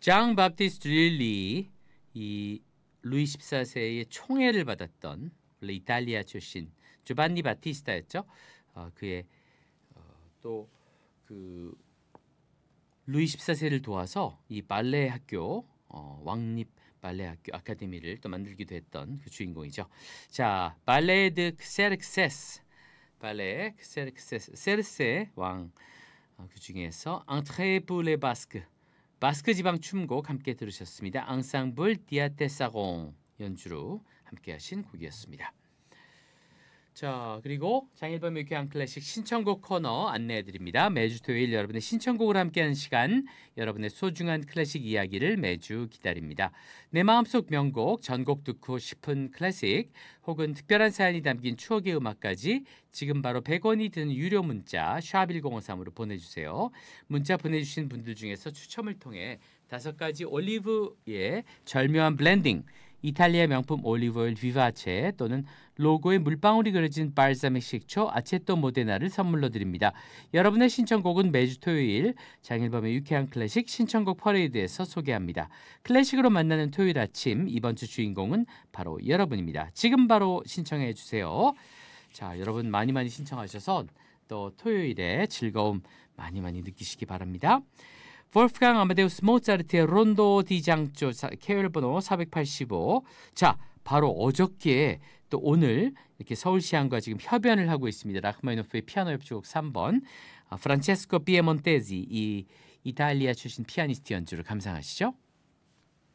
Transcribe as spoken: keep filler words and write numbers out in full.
장 바프티스트 릴리, 이 루이 십사 세의 총애를 받았던 원래 이탈리아 출신 조반니 바티스타였죠. 어, 그의 어, 또그 루이 십사 세를 도와서 이 발레 학교 어, 왕립 발레 학교 아카데미를 또 만들기도 했던 그 주인공이죠. 자, 발레 드 엑세르크세스, 발레 엑세르크세스, 세르세 왕 어, 그 중에서 앙트레 뿌레 바스크, 바스크 지방 춤곡 함께 들으셨습니다. 앙상블 디아테사공 연주로 함께하신 곡이었습니다. 자, 그리고 장일범의 유쾌한 클래식 신청곡 코너 안내해드립니다. 매주 토요일 여러분의 신청곡을 함께하는 시간, 여러분의 소중한 클래식 이야기를 매주 기다립니다. 내 마음속 명곡, 전곡 듣고 싶은 클래식, 혹은 특별한 사연이 담긴 추억의 음악까지 지금 바로 백 원이 드는 유료 문자 샵 일공오삼으로 보내주세요. 문자 보내주신 분들 중에서 추첨을 통해 다섯 가지 올리브의 절묘한 블렌딩, 이탈리아 명품 올리브오일 비바체 또는 로고에 물방울이 그려진 발사믹 식초 아체토 모데나를 선물로 드립니다. 여러분의 신청곡은 매주 토요일 장일범의 유쾌한 클래식 신청곡 퍼레이드에서 소개합니다. 클래식으로 만나는 토요일 아침, 이번 주 주인공은 바로 여러분입니다. 지금 바로 신청해 주세요. 자, 여러분 많이 많이 신청하셔서 또 토요일에 즐거움 많이 많이 느끼시기 바랍니다. 볼프강 아마데우스 모차르트의 론도 디 장조 케일 번호 사백팔십오. 자, 바로 어저께 또 오늘 이렇게 서울시향과 지금 협연을 하고 있습니다. 라흐마니노프의 피아노 협주곡 삼 번 아, 프란체스코 피에몬테지, 이 이탈리아 출신 피아니스트 연주를 감상하시죠.